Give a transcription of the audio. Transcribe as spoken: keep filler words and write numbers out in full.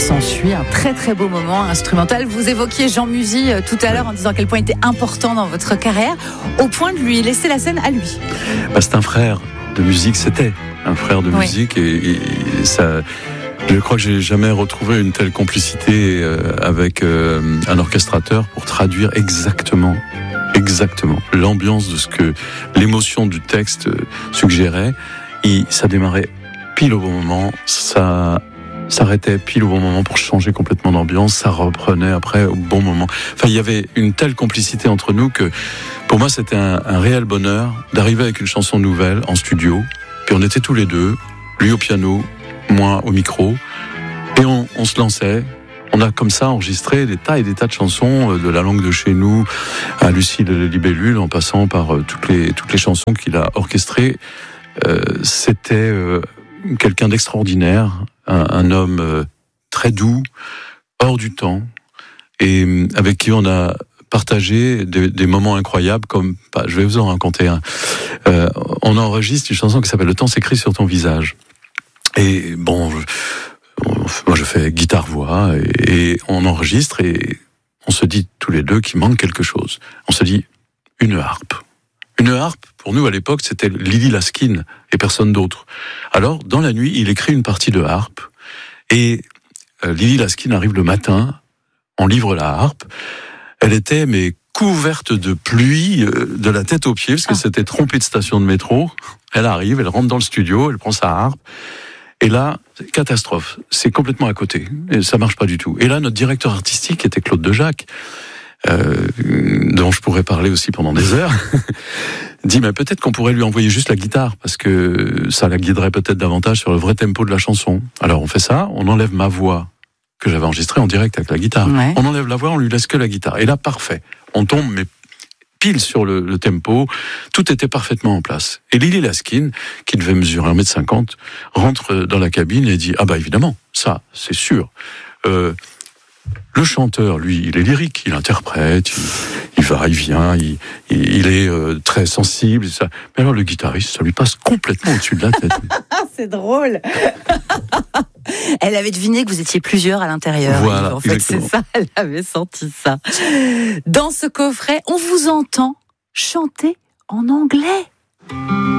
s'ensuit. Un très très beau moment instrumental. Vous évoquiez Jean Musy euh, tout à l'heure en disant à quel point il était important dans votre carrière, au point de lui laisser la scène à lui. Bah, c'est un frère de musique, c'était un frère de Oui. musique et, et ça. Je crois que j'ai jamais retrouvé une telle complicité euh, avec euh, un orchestrateur pour traduire exactement, exactement l'ambiance de ce que l'émotion du texte euh, suggérait. Et ça démarrait pile au bon moment, ça s'arrêtait pile au bon moment pour changer complètement d'ambiance, ça reprenait après au bon moment. Enfin, il y avait une telle complicité entre nous que pour moi c'était un, un réel bonheur d'arriver avec une chanson nouvelle en studio. Puis on était tous les deux, lui au piano, moi au micro, et on, on se lançait. On a comme ça enregistré des tas et des tas de chansons, euh, de la langue de chez nous à Lucille et les Libellules, en passant par euh, toutes les toutes les chansons qu'il a orchestrées. Euh, c'était euh, quelqu'un d'extraordinaire, un, un homme euh, très doux, hors du temps, et euh, avec qui on a partagé des, des moments incroyables. Comme, bah, je vais vous en raconter un. Euh, on enregistre une chanson qui s'appelle « Le temps s'écrit sur ton visage ». Et bon, je, moi je fais guitare-voix et, et on enregistre et on se dit tous les deux qu'il manque quelque chose. On se dit une harpe. Une harpe, pour nous à l'époque, c'était Lily Laskin et personne d'autre. Alors, dans la nuit, il écrit une partie de harpe et euh, Lily Laskin arrive le matin, on livre la harpe. Elle était mais couverte de pluie euh, de la tête aux pieds parce que ah. c'était trompé de station de métro. Elle arrive, elle rentre dans le studio, elle prend sa harpe. Et là, catastrophe, c'est complètement à côté, et ça marche pas du tout. Et là, notre directeur artistique était Claude Dejac, euh, dont je pourrais parler aussi pendant des heures, dit mais peut-être qu'on pourrait lui envoyer juste la guitare, parce que ça la guiderait peut-être davantage sur le vrai tempo de la chanson. Alors on fait ça, on enlève ma voix, que j'avais enregistrée en direct avec la guitare. Ouais. On enlève la voix, on lui laisse que la guitare. Et là, parfait, on tombe, mais pile sur le, le tempo, tout était parfaitement en place. Et Lily Laskin, qui devait mesurer un mètre cinquante, rentre dans la cabine et dit « Ah bah évidemment, ça, c'est sûr. Euh, » Le chanteur, lui, il est lyrique, il interprète, il, il va, il vient, il, il est euh, très sensible. Ça. Mais alors le guitariste, ça lui passe complètement au-dessus de la tête. C'est drôle. Elle avait deviné que vous étiez plusieurs à l'intérieur. Voilà, en fait, exactement. C'est ça, elle avait senti ça. Dans ce coffret, on vous entend chanter en anglais.